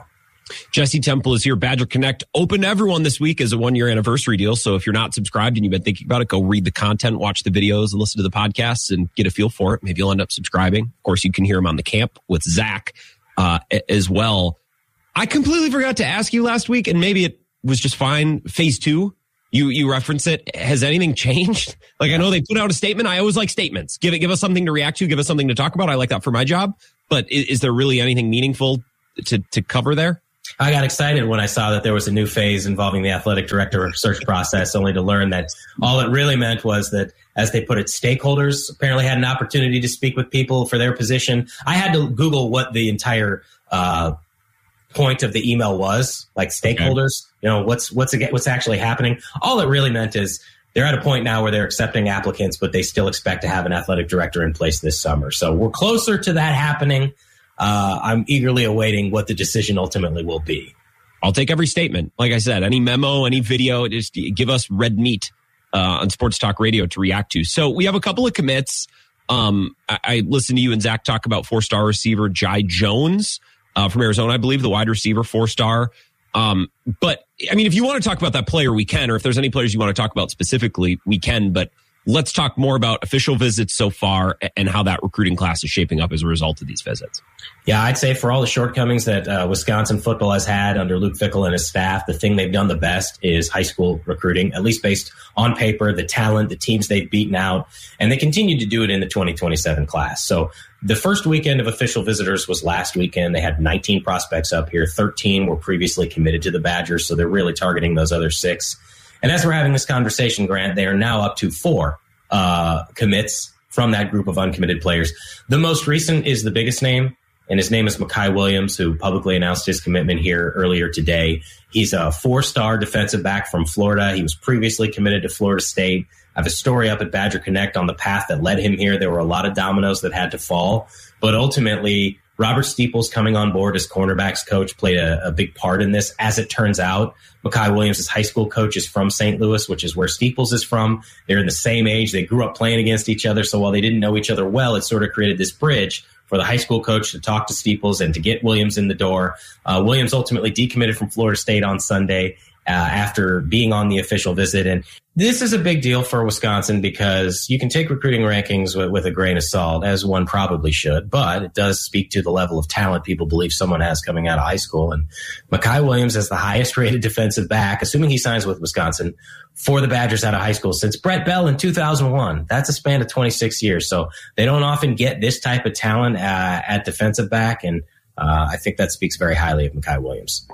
Jesse Temple is here. Badger Connect open to everyone this week as a one-year anniversary deal. So if you're not subscribed and you've been thinking about it, go read the content, watch the videos, and listen to the podcasts and get a feel for it. Maybe you'll end up subscribing. Of course, you can hear him on the camp with Zach uh, as well. I completely forgot to ask you last week, and maybe it was just fine. Phase two, you you reference it. Has anything changed? Like, I know they put out a statement. I always like statements. Give it, give us something to react to. Give us something to talk about. I like that for my job. But is, is there really anything meaningful to to cover there? I got excited when I saw that there was a new phase involving the athletic director search process, only to learn that all it really meant was that, as they put it, stakeholders apparently had an opportunity to speak with people for their position. I had to Google what the entire uh, point of the email was, like stakeholders, okay. you know, what's what's what's actually happening. All it really meant is they're at a point now where they're accepting applicants, but they still expect to have an athletic director in place this summer. So we're closer to that happening. Uh, I'm eagerly awaiting what the decision ultimately will be. I'll take every statement. Like I said, any memo, any video, just give us red meat uh, on Sports Talk Radio to react to. So we have a couple of commits. Um, I, I listened to you and Zach talk about four-star receiver Jai Jones uh, from Arizona, I believe, the wide receiver, four-star. Um, but, I mean, if you want to talk about that player, we can. Or if there's any players you want to talk about specifically, we can. But let's talk more about official visits so far and how that recruiting class is shaping up as a result of these visits. Yeah, I'd say for all the shortcomings that uh, Wisconsin football has had under Luke Fickell and his staff, the thing they've done the best is high school recruiting, at least based on paper, the talent, the teams they've beaten out, and they continue to do it in the twenty twenty-seven class. So the first weekend of official visitors was last weekend. They had nineteen prospects up here. thirteen were previously committed to the Badgers, so they're really targeting those other six. And as we're having this conversation, Grant, they are now up to four uh, commits from that group of uncommitted players. The most recent is the biggest name, and his name is Makai Williams, who publicly announced his commitment here earlier today. He's a four-star defensive back from Florida. He was previously committed to Florida State. I have a story up at Badger Connect on the path that led him here. There were a lot of dominoes that had to fall, but ultimately Robert Steeples coming on board as cornerbacks coach played a, a big part in this. As it turns out, Makai Williams' high school coach is from Saint Louis, which is where Steeples is from. They're in the same age. They grew up playing against each other. So while they didn't know each other well, it sort of created this bridge for the high school coach to talk to Steeples and to get Williams in the door. Uh, Williams ultimately decommitted from Florida State on Sunday uh, after being on the official visit. And this is a big deal for Wisconsin because you can take recruiting rankings with, with a grain of salt, as one probably should, but it does speak to the level of talent people believe someone has coming out of high school. And Makai Williams is the highest rated defensive back, assuming he signs with Wisconsin, for the Badgers out of high school since Brett Bell in two thousand one. That's a span of twenty-six years. So they don't often get this type of talent uh, at defensive back. And uh, I think that speaks very highly of Makai Williams.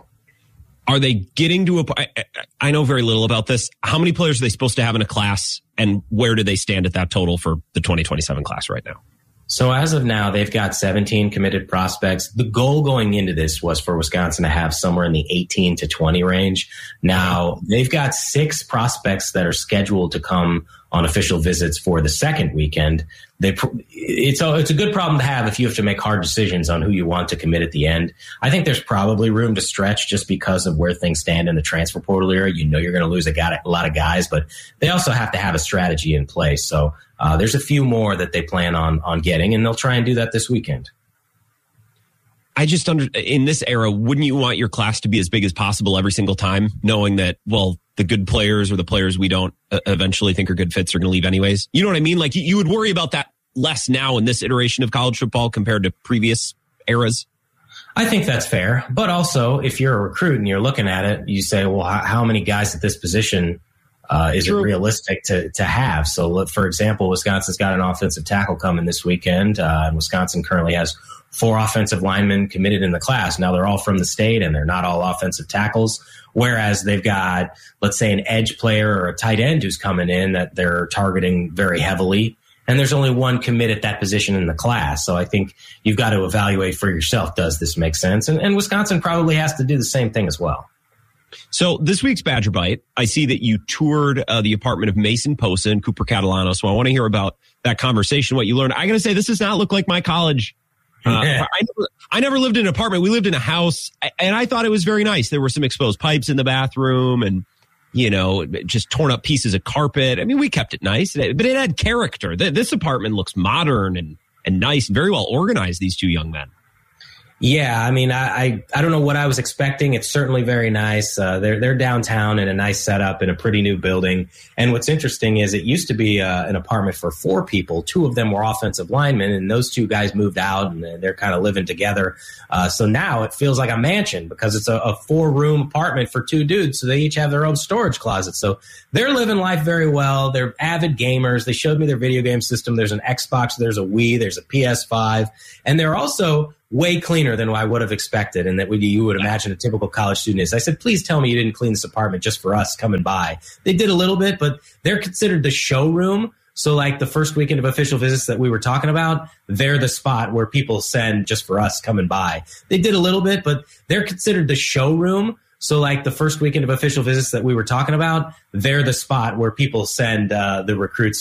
Are they getting to a point? I know very little about this. How many players are they supposed to have in a class, and where do they stand at that total for the twenty twenty-seven class right now? So as of now, they've got seventeen committed prospects. The goal going into this was for Wisconsin to have somewhere in the eighteen to twenty range. Now, they've got six prospects that are scheduled to come on official visits for the second weekend. They, it's a, it's a good problem to have if you have to make hard decisions on who you want to commit at the end. I think there's probably room to stretch just because of where things stand in the transfer portal era. You know you're going to lose a, guy, a lot of guys, but they also have to have a strategy in place. So uh, there's a few more that they plan on on getting, and they'll try and do that this weekend. I just under in this era, wouldn't you want your class to be as big as possible every single time, knowing that, well, the good players or the players we don't uh, eventually think are good fits are going to leave anyways? You know what I mean? Like, you would worry about that less now in this iteration of college football compared to previous eras. I think that's fair. But also, if you're a recruit and you're looking at it, you say, well, how many guys at this position uh, is True. it realistic to, to have? So, for example, Wisconsin's got an offensive tackle coming this weekend, uh, and Wisconsin currently has four offensive linemen committed in the class. Now, they're all from the state, and they're not all offensive tackles, whereas they've got, let's say, an edge player or a tight end who's coming in that they're targeting very heavily, and there's only one commit at that position in the class. So I think you've got to evaluate for yourself, does this make sense? And, and Wisconsin probably has to do the same thing as well. So this week's Badger Bite, I see that you toured uh, the apartment of Mason Posa and Cooper Catalano, so I want to hear about that conversation, what you learned. I got to say, this does not look like my college. Uh, I, never, I never lived in an apartment. We lived in a house, and I thought it was very nice. There were some exposed pipes in the bathroom and, you know, just torn up pieces of carpet. I mean, we kept it nice, but it had character. This apartment looks modern and, and nice and very well organized, these two young men. Yeah, I mean, I, I I don't know what I was expecting. It's certainly very nice. Uh, they're they're downtown in a nice setup in a pretty new building. And what's interesting is it used to be uh, an apartment for four people. Two of them were offensive linemen, and those two guys moved out, and they're kind of living together. Uh, so now it feels like a mansion because it's a, a four-room apartment for two dudes. So they each have their own storage closet. So they're living life very well. They're avid gamers. They showed me their video game system. There's an Xbox, there's a Wii, there's a P S five, and they're also way cleaner than I would have expected and that you would imagine a typical college student is. I said, please tell me you didn't clean this apartment just for us coming by. They did a little bit, but they're considered the showroom. So like the first weekend of official visits that we were talking about, they're the spot where people send just for us coming by. They did a little bit, but they're considered the showroom. So like the first weekend of official visits that we were talking about, they're the spot where people send uh, the recruits